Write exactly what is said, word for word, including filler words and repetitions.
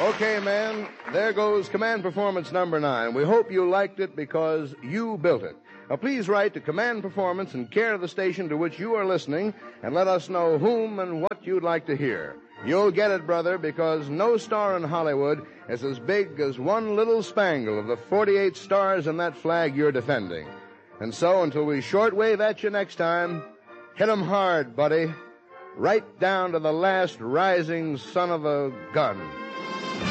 Okay, man, there goes Command Performance number nine. We hope you liked it because you built it. Now, please write to Command Performance in care of the station to which you are listening and let us know whom and what you'd like to hear. You'll get it, brother, because no star in Hollywood is as big as one little spangle of the forty-eight stars in that flag you're defending. And so, until we shortwave at you next time, hit 'em hard, buddy. Right down to the last rising son of a gun.